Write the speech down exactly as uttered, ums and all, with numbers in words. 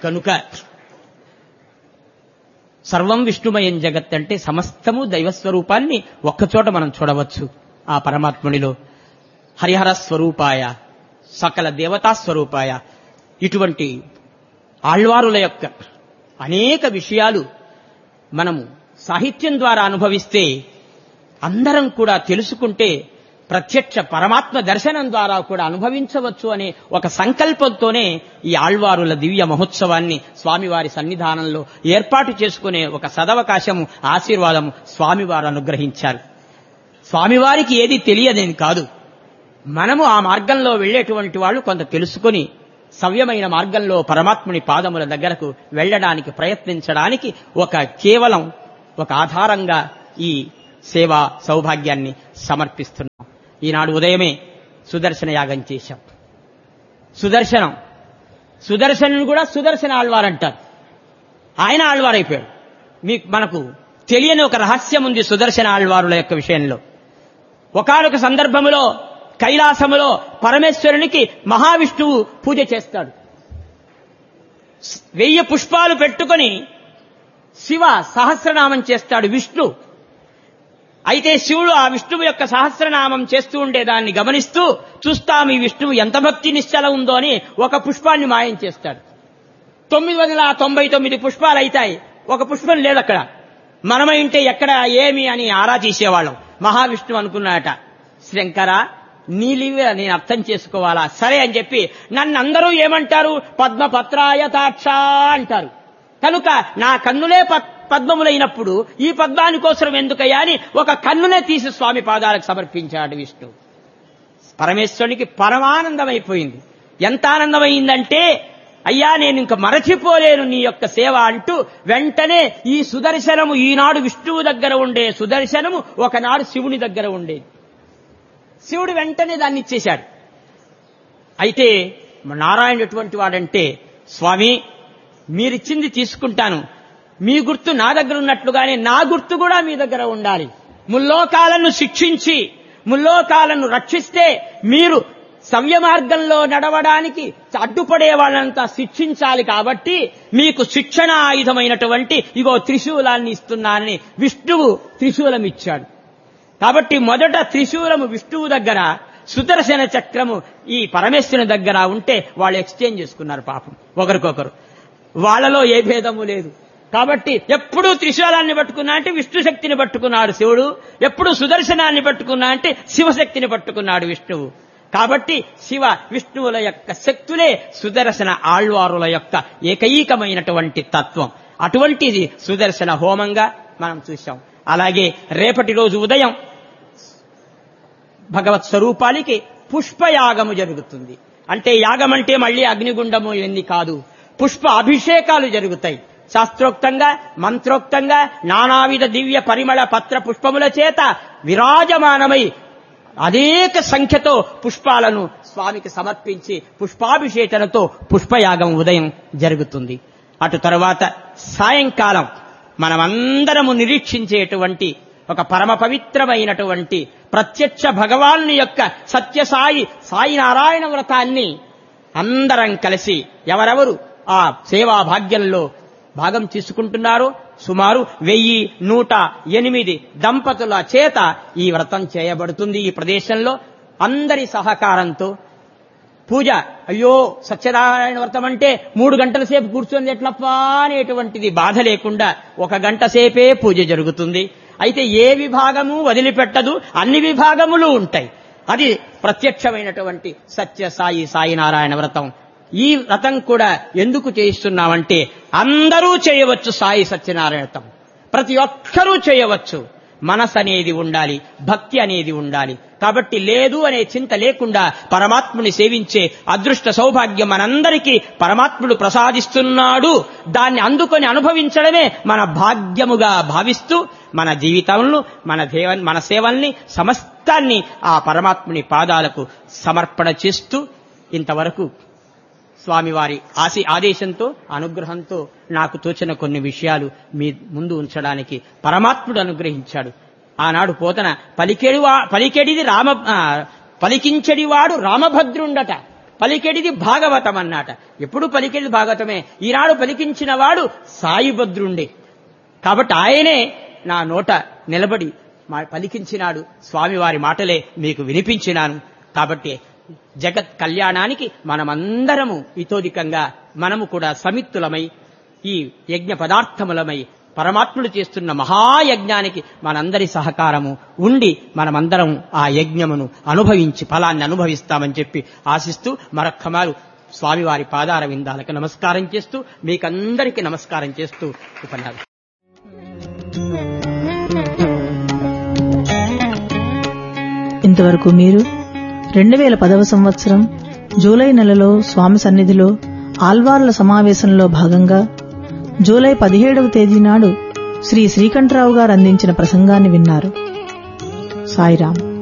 కనుక సర్వం విష్ణుమయం జగత్ అంటే సమస్తము దైవస్వరూపాన్ని ఒక్కచోట మనం చూడవచ్చు. ఆ పరమాత్మునిలో హరిహర స్వరూపాయ, సకల దేవతా స్వరూపాయ, ఇటువంటి ఆళ్వారుల యొక్క అనేక విషయాలు మనము సాహిత్యం ద్వారా అనుభవిస్తే, అందరం కూడా తెలుసుకుంటే ప్రత్యక్ష పరమాత్మ దర్శనం ద్వారా కూడా అనుభవించవచ్చు అనే ఒక సంకల్పంతోనే ఈ ఆళ్వారుల దివ్య మహోత్సవాన్ని స్వామివారి సన్నిధానంలో ఏర్పాటు చేసుకునే ఒక సదవకాశము, ఆశీర్వాదము స్వామివారు అనుగ్రహించారు. స్వామివారికి ఏది తెలియదేని కాదు. మనము ఆ మార్గంలో వెళ్లేటువంటి వాళ్ళు కొంత తెలుసుకుని సవ్యమైన మార్గంలో పరమాత్ముని పాదముల దగ్గరకు వెళ్లడానికి ప్రయత్నించడానికి ఒక కేవలం ఒక ఆధారంగా ఈ సేవా సౌభాగ్యాన్ని సమర్పిస్తున్నాం. ఈనాడు ఉదయమే సుదర్శన యాగం చేశాం. సుదర్శనం సుదర్శనం కూడా సుదర్శన ఆళ్వారంటారు. ఆయన ఆళ్వారైపోయాడు. మీకు మనకు తెలియని ఒక రహస్యం ఉంది సుదర్శన ఆళ్వారుల యొక్క విషయంలో. ఒకానొక సందర్భములో కైలాసములో పరమేశ్వరునికి మహావిష్ణువు పూజ చేస్తాడు. వెయ్యి పుష్పాలు పెట్టుకొని శివ సహస్రనామం చేస్తాడు విష్ణు. అయితే శివుడు ఆ విష్ణువు యొక్క సహస్రనామం చేస్తూ ఉండేదాన్ని గమనిస్తూ చూస్తాం ఈ విష్ణువు ఎంత భక్తి నిశ్చల ఉందో అని ఒక పుష్పాన్ని మాయం చేస్తాడు. తొమ్మిది వందల తొంభై తొమ్మిది పుష్పాలు అవుతాయి, ఒక పుష్పం లేదక్కడ. మనమైంటే ఎక్కడ ఏమి అని ఆరా తీసేవాళ్ళం. మహావిష్ణువు అనుకున్నాడట, శంకర నీలివే నేను అర్థం చేసుకోవాలా, సరే అని చెప్పి నన్ను అందరూ ఏమంటారు, పద్మపత్రాయతాక్ష అంటారు. కనుక నా కన్నులే పద్మములైనప్పుడు ఈ పద్మాని కోసం ఎందుకయ్యా అని ఒక కన్నునే తీసి స్వామి పాదాలకు సమర్పించాడు విష్ణు. పరమేశ్వరునికి పరమానందమైపోయింది. ఎంత ఆనందమైందంటే, అయ్యా నేను ఇంక మరచిపోలేను నీ యొక్క సేవ అంటూ వెంటనే ఈ సుదర్శనము, ఈనాడు విష్ణువు దగ్గర ఉండే సుదర్శనము ఒకనాడు శివుని దగ్గర ఉండేది. శివుడు వెంటనే దాన్ని ఇచ్చేశాడు. అయితే నారాయణుడు ఎటువంటి వాడంటే, స్వామి మీరిచ్చింది తీసుకుంటాను, మీ గుర్తు నా దగ్గర ఉన్నట్లుగానే నా గుర్తు కూడా మీ దగ్గర ఉండాలి. ముల్లోకాలను శిక్షించి ముల్లోకాలను రక్షిస్తే మీరు సవ్య మార్గంలో నడవడానికి అడ్డుపడే వాళ్ళంతా శిక్షించాలి. కాబట్టి మీకు శిక్షణ ఆయుధమైనటువంటి ఇగో త్రిశూలాన్ని ఇస్తున్నానని విష్ణువు త్రిశూలం ఇచ్చాడు. కాబట్టి మొదట త్రిశూలము విష్ణువు దగ్గర, సుదర్శన చక్రము ఈ పరమేశ్వరుని దగ్గర ఉంటే వాళ్ళు ఎక్స్చేంజ్ చేసుకున్నారు పాపం ఒకరికొకరు. వాళ్ళలో ఏ భేదము లేదు. కాబట్టి ఎప్పుడూ త్రిశూలాన్ని పట్టుకున్నా అంటే విష్ణు శక్తిని పట్టుకున్నాడు శివుడు, ఎప్పుడు సుదర్శనాన్ని పట్టుకున్నా అంటే శివశక్తిని పట్టుకున్నాడు విష్ణువు. కాబట్టి శివ విష్ణువుల యొక్క శక్తులే సుదర్శన ఆళ్వారుల యొక్క ఏకైకమైనటువంటి తత్వం. అటువంటిది సుదర్శన హోమంగా మనం చూశాం. అలాగే రేపటి రోజు ఉదయం భగవత్ స్వరూపానికి పుష్పయాగము జరుగుతుంది. అంటే యాగం అంటే మళ్లీ అగ్నిగుండము ఇవన్నీ కాదు, పుష్ప అభిషేకాలు జరుగుతాయి. శాస్త్రోక్తంగా మంత్రోక్తంగా నానావిధ దివ్య పరిమళ పత్ర పుష్పముల చేత విరాజమానమై అనేక సంఖ్యతో పుష్పాలను స్వామికి సమర్పించి పుష్పాభిషేకనతో పుష్పయాగం ఉదయం జరుగుతుంది. అటు తర్వాత సాయంకాలం మనమందరము నిరీక్షించేటువంటి ఒక పరమ పవిత్రమైనటువంటి ప్రత్యక్ష భగవాను యొక్క సత్యసాయి సాయి నారాయణ వ్రతాన్ని అందరం కలిసి ఎవరెవరు ఆ సేవా భాగ్యంలో భాగం తీసుకుంటున్నారో సుమారు వెయ్యి నూట ఎనిమిది దంపతుల చేత ఈ వ్రతం చేయబడుతుంది. ఈ ప్రదేశంలో అందరి సహకారంతో పూజ. అయ్యో సత్యనారాయణ వ్రతం అంటే మూడు గంటల సేపు కూర్చొని ఎట్లప్పా అనేటువంటిది బాధ లేకుండా ఒక గంట సేపే పూజ జరుగుతుంది. అయితే ఏ విభాగము వదిలిపెట్టదు, అన్ని విభాగములు ఉంటాయి. అది ప్రత్యక్షమైనటువంటి సత్య సాయి సాయి నారాయణ వ్రతం. ఈ వ్రతం కూడా ఎందుకు చేయిస్తున్నామంటే అందరూ చేయవచ్చు. సాయి సత్యనారాయణ వ్రతం ప్రతి ఒక్కరూ చేయవచ్చు. మనసు అనేది ఉండాలి, భక్తి అనేది ఉండాలి. కాబట్టి లేదు అనే చింత లేకుండా పరమాత్ముని సేవించే అదృష్ట సౌభాగ్యం మనందరికీ పరమాత్ముడు ప్రసాదిస్తున్నాడు. దాన్ని అందుకొని అనుభవించడమే మన భాగ్యముగా భావిస్తూ మన జీవితంలో మన దేవ మన సేవల్ని సమస్తాన్ని ఆ పరమాత్ముని పాదాలకు సమర్పణ చేస్తూ ఇంతవరకు స్వామివారి ఆశి ఆదేశంతో అనుగ్రహంతో నాకు తోచిన కొన్ని విషయాలు మీ ముందు ఉంచడానికి పరమాత్ముడు అనుగ్రహించాడు. ఆనాడు పోతన పలికెడివా పలికెడిది రామ పలికించడివాడు రామభద్రుండట, పలికెడిది భాగవతం అన్నాట. ఎప్పుడు పలికెడిది భాగవతమే. ఈనాడు పలికించిన వాడు సాయిభద్రుండే. కాబట్టి ఆయనే నా నోట నిలబడి పలికించినాడు. స్వామివారి మాటలే మీకు వినిపించినాను. కాబట్టి జగత్ కళ్యాణానికి మనమందరము ఇతోధికంగా మనము కూడా సమిత్తులమై ఈ యజ్ఞ పదార్థములమై పరమాత్ముడు చేస్తున్న మహాయజ్ఞానికి మనందరి సహకారము ఉండి మనమందరం ఆ యజ్ఞమును అనుభవించి ఫలాన్ని అనుభవిస్తామని చెప్పి ఆశిస్తూ మరొక్కమారు స్వామివారి పాదార విందాలకు నమస్కారం చేస్తూ మీకందరికీ నమస్కారం చేస్తూ ఉపన్యాసం. ఇంతవరకు మీరు రెండు వేల పదవ సంవత్సరం జూలై నెలలో స్వామి సన్నిధిలో ఆల్వార్ల సమావేశంలో భాగంగా జూలై పదిహేడవ తేదీ నాడు శ్రీ శ్రీకంఠరావు గారు అందించిన ప్రసంగాన్ని విన్నారు. సాయిరాం.